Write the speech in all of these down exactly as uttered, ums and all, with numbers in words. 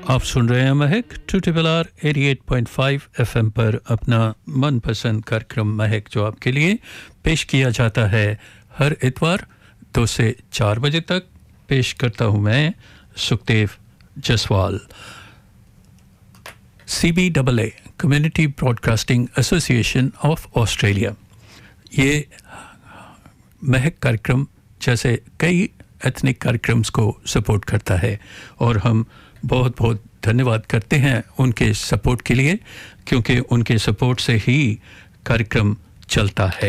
आप सुन रहे हैं महक टू ट्रिपल आर अठासी पॉइंट पाँच एफएम पर अपना मनपसंद कार्यक्रम महक, जो आपके लिए पेश किया जाता है हर इतवार दो से चार बजे तक। पेश करता हूं मैं Sukhdev Jaswal. C B double a community broadcasting association of Australia, ये महक कार्यक्रम जैसे कई एथनिक कार्यक्रम्स को सपोर्ट करता है और हम बहुत बहुत धन्यवाद करते हैं उनके सपोर्ट के लिए, क्योंकि उनके सपोर्ट से ही कार्यक्रम चलता है।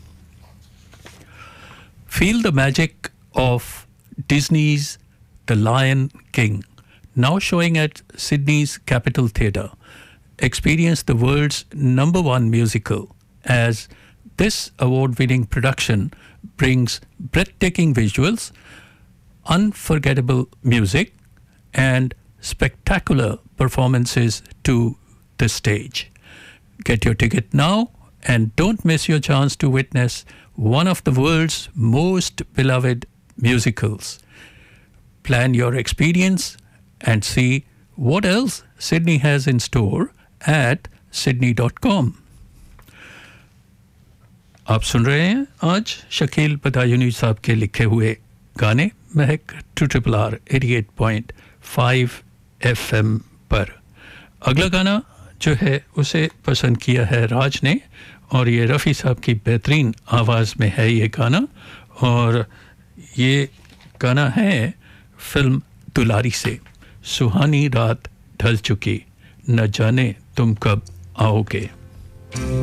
Feel the magic of डिज्नीज the lion king, now showing at Sydney's Capitol Theatre. Experience the world's number one musical, as this award-winning production brings breathtaking visuals, unforgettable music, and spectacular performances to the stage. Get your ticket now and don't miss your chance to witness one of the world's most beloved musicals. Plan your experience and see what else Sydney has in store at sydney dot com. आप सुन रहे हैं आज शकील बदायूनी साहब के लिखे हुए गाने महक to triple R अठासी पॉइंट पाँच एफएम पर। अगला गाना जो है उसे पसंद किया है राज ने, और ये रफ़ी साहब की बेहतरीन आवाज़ में है ये गाना, और ये गाना है फिल्म दुलारी से। सुहानी रात ढल चुकी, न जाने तुम कब आओगे।